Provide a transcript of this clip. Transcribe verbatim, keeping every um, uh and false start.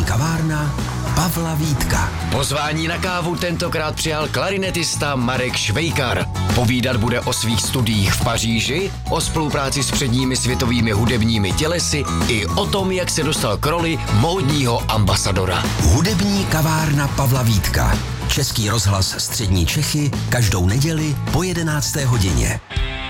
hudební kavárna Pavla Vítka. Pozvání na kávu tentokrát přijal klarinetista Marek Švejkar. Povídat bude o svých studiích v Paříži, o spolupráci s předními světovými hudebními tělesy i o tom, jak se dostal k roli módního ambasadora. Hudební kavárna Pavla Vítka. Český rozhlas Střední Čechy každou neděli po jedenácté hodině.